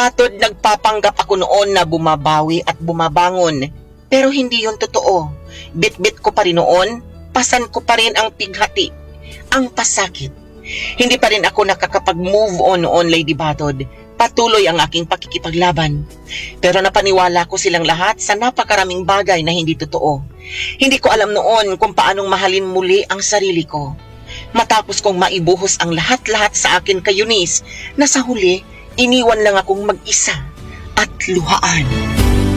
Batod, nagpapanggap ako noon na bumabawi at bumabangon. Pero hindi yun totoo. Bit-bit ko pa rin noon, pasan ko pa rin ang pighati, ang pasakit. Hindi pa rin ako nakakapag-move on noon, Lady Batod. Patuloy ang aking pakikipaglaban. Pero napaniwala ko silang lahat sa napakaraming bagay na hindi totoo. Hindi ko alam noon kung paanong mahalin muli ang sarili ko. Matapos kong maibuhos ang lahat-lahat sa akin kay Eunice, na sa huli, iniwan lang akong mag-isa at luhaan.